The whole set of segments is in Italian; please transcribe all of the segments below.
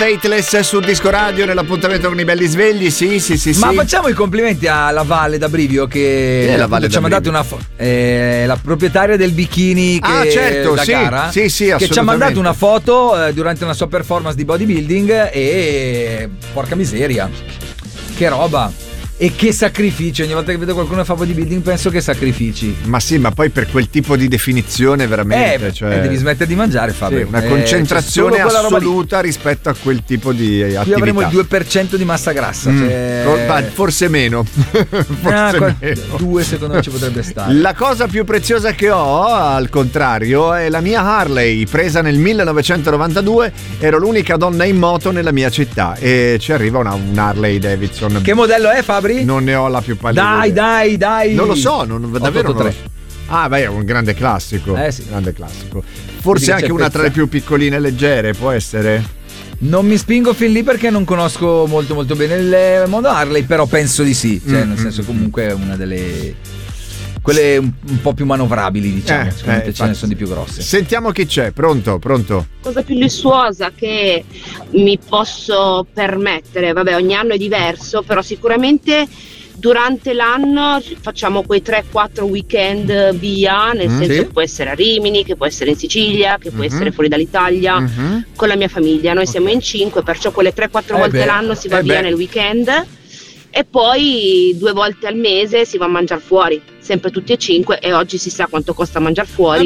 Stateless su Disco Radio nell'appuntamento con i belli svegli. Sì. Ma facciamo i complimenti alla Valle d'Abrivio che ci ha mandato la proprietaria del bikini da gara. Sì, che ci ha mandato una foto durante una sua performance di bodybuilding e porca miseria, che roba. E che sacrifici, ogni volta che vedo qualcuno che fa bodybuilding penso che sacrifici. Ma sì, ma poi per quel tipo di definizione veramente devi smettere di mangiare, Fabio. Sì, una concentrazione assoluta rispetto a quel tipo di attività. Qui avremo il 2% di massa grassa. Forse meno. Meno. 2 secondo me ci potrebbe stare. La cosa più preziosa che ho, al contrario, è la mia Harley, presa nel 1992. Ero l'unica donna in moto nella mia città e ci arriva un Harley Davidson. Che modello è, Fabri? Non ne ho la più pallida. Dai. Non lo so, davvero non lo so. Ah, beh, è un grande classico. Sì. Grande classico. Forse anche una tra le più piccoline e leggere, può essere? Non mi spingo fin lì perché non conosco molto molto bene il mondo Harley, però penso di sì. Cioè, nel senso, comunque è una delle... quelle un po' più manovrabili, diciamo. Sicuramente ce ne sono di più grosse. Sentiamo chi c'è. Pronto? Cosa più lussuosa che mi posso permettere, vabbè, ogni anno è diverso, però sicuramente durante l'anno facciamo quei 3-4 weekend via, nel senso che può essere a Rimini, che può essere in Sicilia, che può essere fuori dall'Italia, con la mia famiglia. Noi siamo in 5, perciò quelle 3-4 volte l'anno si va via nel weekend. E poi 2 volte al mese si va a mangiare fuori, sempre tutti e 5, e oggi si sa quanto costa mangiare fuori.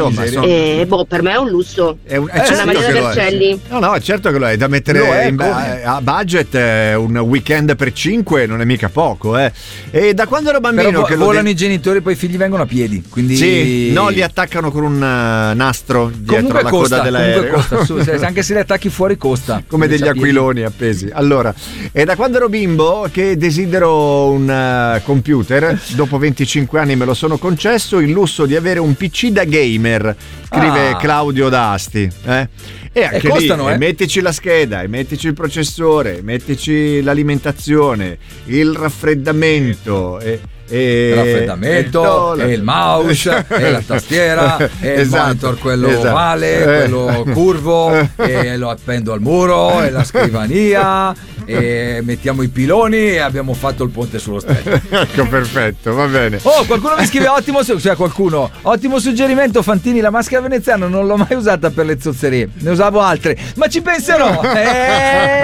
Per me è un lusso. È una Maria Vercelli. No, è certo che lo è da mettere a budget. Un weekend per 5 non è mica poco, E da quando ero bambino però volano i genitori, poi i figli vengono a piedi, quindi sì, no, li attaccano con un nastro dietro la coda dell'aereo. Costa, anche se li attacchi fuori costa, come degli aquiloni appesi. Allora, è da quando ero bimbo che desidero un computer. Dopo 25 anni me lo sono concesso, il lusso di avere un PC da gamer, scrive Claudio da Asti. E anche costano, lì, mettici la scheda, mettici il processore, mettici l'alimentazione, il raffreddamento e il mouse e la tastiera e il monitor, quello ovale, quello curvo, e lo appendo al muro, e la scrivania, e mettiamo i piloni, e abbiamo fatto il ponte sullo stretto. Ecco, perfetto, va bene. Qualcuno mi scrive ottimo suggerimento, Fantini, la maschera veneziana non l'ho mai usata per le zozzerie, ne usavo altre, ma ci penserò.